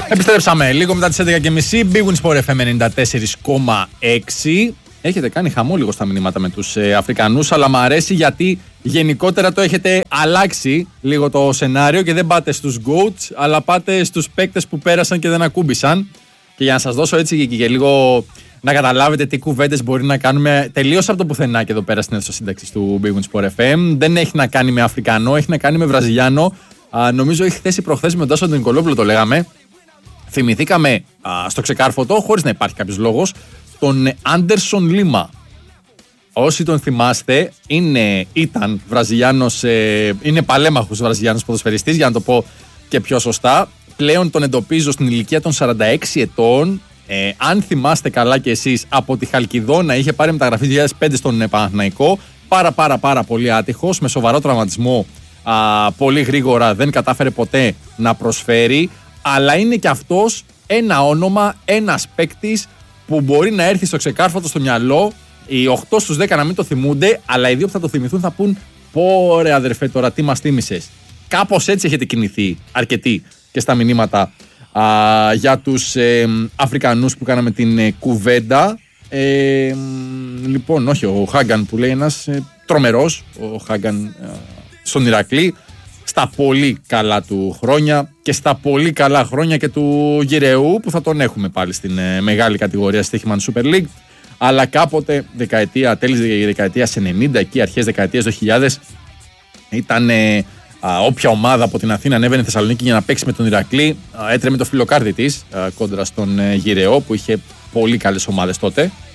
Επιστρέψαμε λίγο μετά τις 11.30. Big Win Sport FM 94,6. Έχετε κάνει χαμό λίγο στα μηνύματα με τους Αφρικανούς, αλλά μου αρέσει γιατί γενικότερα το έχετε αλλάξει λίγο το σενάριο και δεν πάτε στους GOATs, αλλά πάτε στους παίκτες που πέρασαν και δεν ακούμπησαν. Και για να σας δώσω έτσι και λίγο να καταλάβετε τι κουβέντες μπορεί να κάνουμε τελείως από το πουθενά και εδώ πέρα στην αίθουσα σύνταξης του Big Win Sport FM. Δεν έχει να κάνει με Αφρικανό, έχει να κάνει με Βραζιλιάνο. Νομίζω έχει χθες ή προχθές με τον Τάσο τον Νικολόπουλο το λέγαμε. Θυμηθήκαμε στο ξεκάρφωτο, χωρίς να υπάρχει κάποιος λόγος, τον Άντερσον Λίμα. Όσοι τον θυμάστε, ήταν Βραζιλιάνος, είναι παλέμαχος Βραζιλιάνος ποδοσφαιριστής, για να το πω και πιο σωστά. Πλέον τον εντοπίζω στην ηλικία των 46 ετών. Αν θυμάστε καλά κι εσείς, από τη Χαλκιδόνα είχε πάρει μεταγραφή 2005 στον Παναθηναϊκό. Πάρα πολύ άτυχος, με σοβαρό τραυματισμό. Πολύ γρήγορα δεν κατάφερε ποτέ να προσφέρει. Αλλά είναι κι αυτός ένα όνομα, ένας παίκτης που μπορεί να έρθει στο ξεκάρφωτο στο μυαλό. Οι 8 στους 10 να μην το θυμούνται, αλλά οι 2 που θα το θυμηθούν θα πούν: πω ρε αδερφέ, τώρα τι μας θύμισες. Κάπως έτσι έχετε κινηθεί αρκετοί και στα μηνύματα για τους Αφρικανούς που κάναμε την κουβέντα. Λοιπόν, όχι, ο Χάγκαν που λέει ένας τρομερός, ο Χάγκαν στον Ηρακλή, στα πολύ καλά του χρόνια και στα πολύ καλά χρόνια και του Γυρεού, που θα τον έχουμε πάλι στην μεγάλη κατηγορία Στοίχημαν Super League. Αλλά κάποτε, τέλη δεκαετίας 90, εκεί αρχές δεκαετίας 2000, ήταν όποια ομάδα από την Αθήνα ανέβαινε Θεσσαλονίκη για να παίξει με τον Ηρακλή, έτρεμε το φιλοκάρδι της κόντρα στον Γυρεό, που είχε πολύ καλές ομάδες τότε.